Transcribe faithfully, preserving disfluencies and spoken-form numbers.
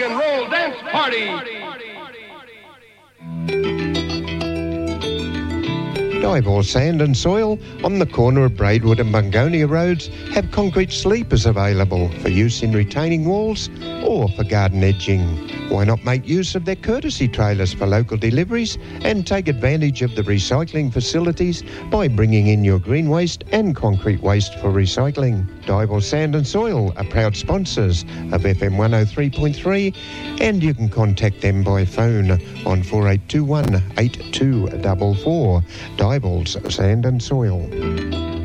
and roll dance party. Dyball Sand and Soil on the corner of Braidwood and Bungonia Roads have concrete sleepers available for use in retaining walls or for garden edging. Why not make use of their courtesy trailers for local deliveries and take advantage of the recycling facilities by bringing in your green waste and concrete waste for recycling? Dyball Sand and Soil are proud sponsors of F M one oh three point three, and you can contact them by phone on four eight two one, eight two four four. Dyball's Sand and Soil.